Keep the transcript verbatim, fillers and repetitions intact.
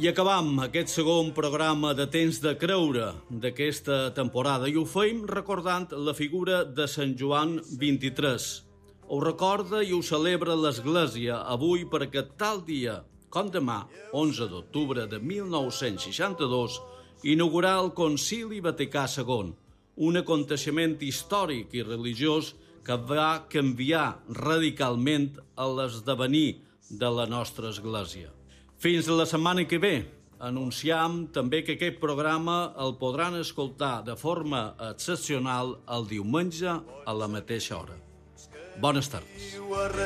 I acabam aquest segon programa de Temps de Creure d'aquesta temporada i ho feim recordant la figura de Sant Joan vint-i-tres. Ho recorda i ho celebra l'Església avui perquè tal dia com demà, onze d'octubre de mil nou-cents seixanta-dos, inaugurà el Concili Vaticà segon, un aconteixement històric i religiós que va canviar radicalment l'esdevenir de la nostra Església. Fins la setmana que ve. Anunciam també que aquest programa el podran escoltar de forma excepcional el diumenge a la mateixa hora. Bones tardes.